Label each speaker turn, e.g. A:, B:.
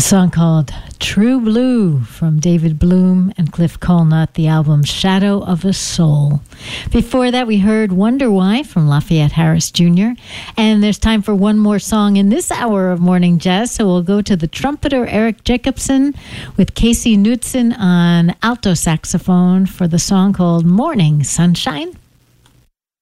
A: song called True Blue from David Bloom and Cliff Colnut, the album Shadow of a Soul. Before that, we heard Wonder Why from Lafayette Harris Jr. And there's time for one more song in this hour of Morning Jazz, so we'll go to the trumpeter Eric Jacobson with Casey Knudsen on alto saxophone for the song called Morning Sunshine.